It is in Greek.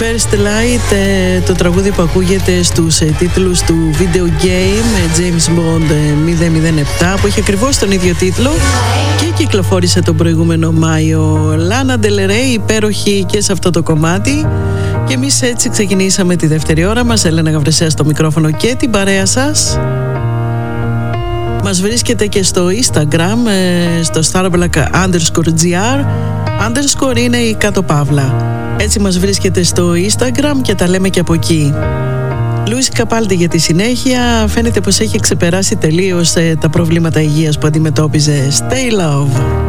First Light, το τραγούδι που ακούγεται στους τίτλους του video game James Bond 007, που έχει ακριβώς τον ίδιο τίτλο και κυκλοφόρησε τον προηγούμενο Μάιο. Lana Del Rey, υπέροχη και σε αυτό το κομμάτι. Και εμείς έτσι ξεκινήσαμε τη δεύτερη ώρα μας. Έλενα Γαβρεσέα στο μικρόφωνο και την παρέα σας. Μας βρίσκεται και στο Instagram, στο starblack_gr. Underscore είναι η κάτω παύλα. Έτσι μας βρίσκεται στο Instagram και τα λέμε και από εκεί. Λούις Καπάλτη για τη συνέχεια. Φαίνεται πως έχει ξεπεράσει τελείως τα προβλήματα υγείας που αντιμετώπιζε. Stay love.